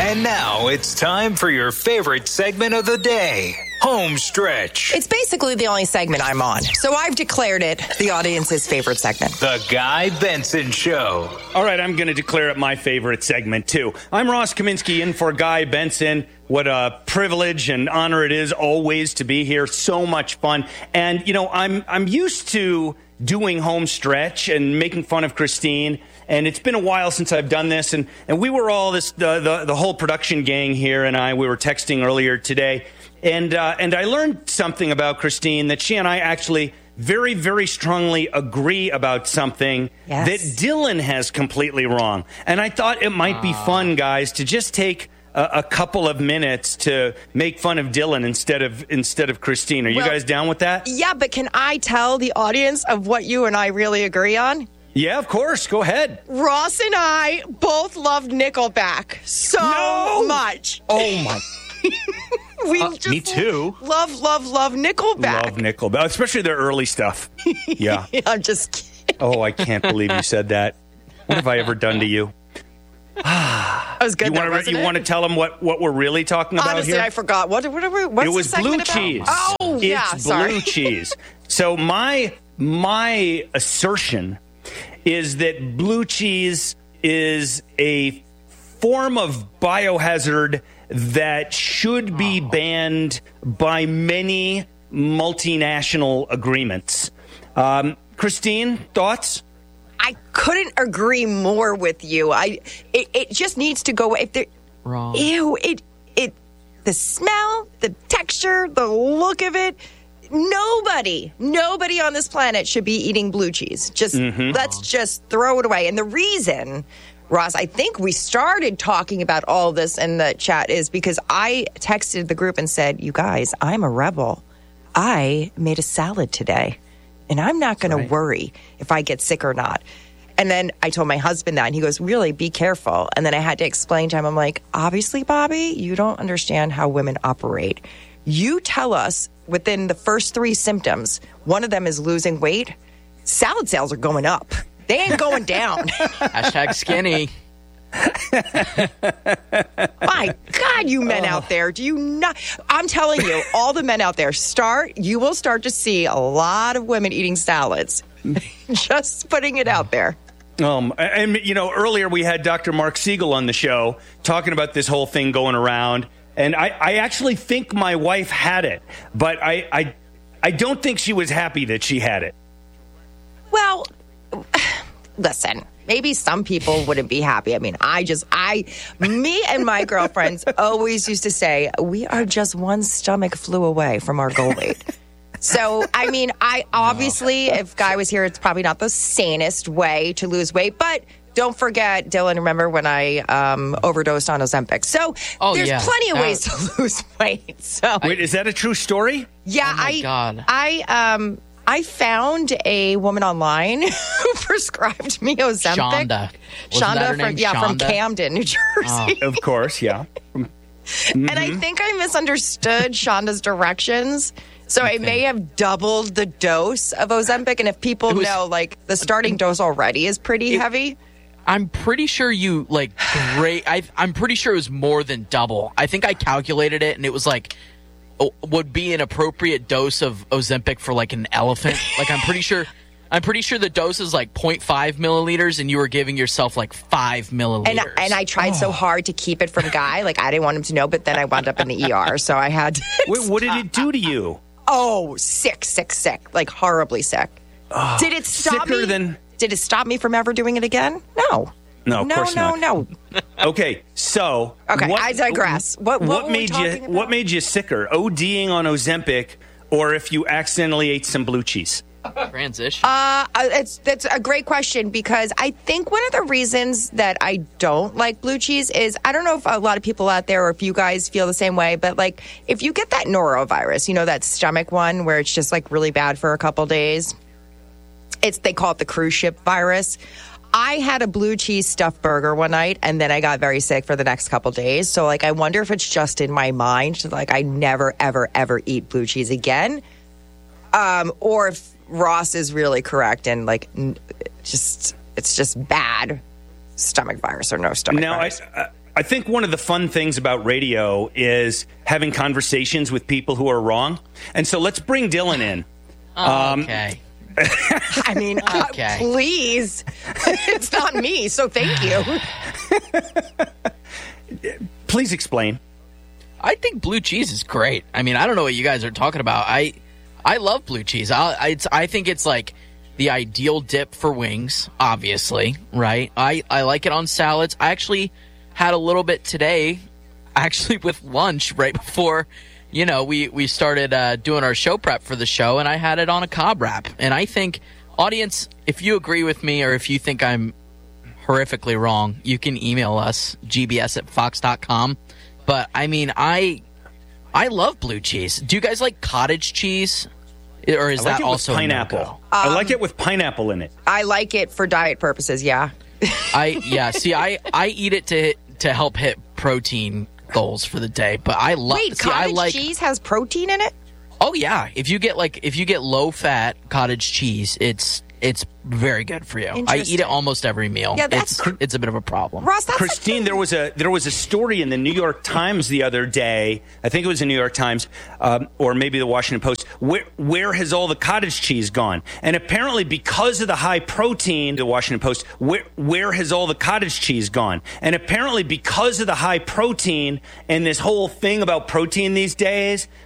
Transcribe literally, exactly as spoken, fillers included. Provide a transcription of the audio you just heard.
And now it's time for your favorite segment of the day, Home Stretch. It's basically the only segment I'm on, so I've declared it the audience's favorite segment. The Guy Benson Show. All right, I'm going to declare it my favorite segment, too. I'm Ross Kaminsky in for Guy Benson. What a privilege and honor it is always to be here. So much fun. And, you know, I'm I'm used to doing Home Stretch and making fun of Christine. And it's been a while since I've done this. And, and we were all this, the, the, the whole production gang here and I, we were texting earlier today. And, uh, and I learned something about Christine, that she and I actually very, very strongly agree about something yes. that Dylan has completely wrong. And I thought it might be fun, guys, to just take a, a couple of minutes to make fun of Dylan instead of instead of Christine. Are you well, guys down with that? Yeah, but can I tell the audience of what you and I really agree on? Yeah, of course. Go ahead. Ross and I both loved Nickelback so No! much. Oh, my. we Uh, just me too. Love, love, love Nickelback. Love Nickelback, especially their early stuff. Yeah. I'm just kidding. Oh, I can't believe you said that. What have I ever done to you? I was good. You want to you want to tell them what, what we're really talking about Honestly, here? I forgot. What, what are we, what's it was the blue segment about? cheese. Oh, it's yeah, sorry. blue cheese. So my my assertion is that blue cheese is a form of biohazard that should be banned by many multinational agreements. Um, Christine, thoughts? I couldn't agree more with you. I it, it just needs to go. If there, Wrong. Ew! It it the smell, the texture, the look of it. Nobody, nobody on this planet should be eating blue cheese. Just Mm-hmm. let's just throw it away. And the reason, Ross, I think we started talking about all this in the chat is because I texted the group and said, "You guys, I'm a rebel. I made a salad today, and I'm not going Right. to worry if I get sick or not." And then I told my husband that, and he goes, "Really, be careful." And then I had to explain to him, I'm like, "Obviously, Bobby, you don't understand how women operate. You tell us within the first three symptoms, one of them is losing weight, salad sales are going up. They ain't going down." Hashtag skinny. My God, you men out there, do you not? I'm telling you, all the men out there, start, you will start to see a lot of women eating salads. Just putting it out there. Um, and, you know, earlier we had Doctor Mark Siegel on the show talking about this whole thing going around. And I, I actually think my wife had it, but I, I, I don't think she was happy that she had it. Well, listen, maybe some people wouldn't be happy. I mean, I just, I, me and my girlfriends always used to say, we are just one stomach flu away from our goal weight. So, I mean, I obviously, if Guy was here, it's probably not the sanest way to lose weight, but don't forget, Dylan, remember when I um, overdosed on Ozempic. So Oh, there's yeah. plenty of That- ways to lose weight. So Wait, is that a true story? yeah, Oh, my I, God. I, um, I found a woman online who prescribed me Ozempic. Shonda. Wasn't that her from name? yeah, from Shonda? Camden, New Jersey. Of course, yeah. And I think I misunderstood Shonda's directions. So it may have doubled the dose of Ozempic. And if people was- know, like, the starting dose already is pretty heavy. I'm pretty sure you, like, great. I, I'm pretty sure it was more than double. I think I calculated it, and it was like, o- would be an appropriate dose of Ozempic for, like, an elephant. Like, I'm pretty sure. I'm pretty sure the dose is like zero point five milliliters, and you were giving yourself like five milliliters. And, and I tried so hard to keep it from Guy. Like, I didn't want him to know, but then I wound up in the E R. So I had to. Wait, what did it do to you? Oh, sick, sick, sick. Like, horribly sick. Did it stop sicker me? than- Did it stop me from ever doing it again? No. No, of no, course no, not. no. Okay, so Okay, I digress. What- what were we made you talking about? what made you sicker? ODing on Ozempic, or if you accidentally ate some blue cheese? Transition. Uh, it's that's a great question because I think one of the reasons that I don't like blue cheese is I don't know if a lot of people out there or if you guys feel the same way, but like if you get that norovirus, you know, that stomach one where it's just like really bad for a couple days. It's they call it the cruise ship virus. I had a blue cheese stuffed burger one night, and then I got very sick for the next couple days. So, like, I wonder if it's just in my mind, like, I never, ever, ever eat blue cheese again, um, or if Ross is really correct and like, n- just it's just bad stomach virus or no stomach Now, I, virus. I I think one of the fun things about radio is having conversations with people who are wrong. And so let's bring Dylan in. Oh, okay. Um, I mean, Okay. please. It's not me, so thank you. Please explain. I think blue cheese is great. I mean, I don't know what you guys are talking about. I I love blue cheese. I I, it's, I think it's like the ideal dip for wings, obviously, right? I, I like it on salads. I actually had a little bit today, actually with lunch right before, you know, we, we started uh, doing our show prep for the show, and I had it on a Cobb wrap. And I think, audience, if you agree with me or if you think I'm horrifically wrong, you can email us, g b s at fox dot com. But, I mean, I I love blue cheese. Do you guys like cottage cheese? Or is I like that it also with a pineapple? no-go? I like it with pineapple in it. I like it for diet purposes, yeah. I yeah. See, I, I eat it to to help hit protein goals for the day. But I love. Wait, see, cottage I like, cheese has protein in it? Oh yeah. If you get like if you get low fat cottage cheese, it's it's very good for you. I eat Interesting. it almost every meal. Yeah, that's- it's it's a bit of a problem. Ross, that's Christine, there was a there was a story in the New York Times the other day. I think it was the New York Times, um, or maybe the Washington Post. Where where has all the cottage cheese gone? And apparently, because of the high protein, the Washington Post. Where where has all the cottage cheese gone? And apparently, because of the high protein and this whole thing about protein these days,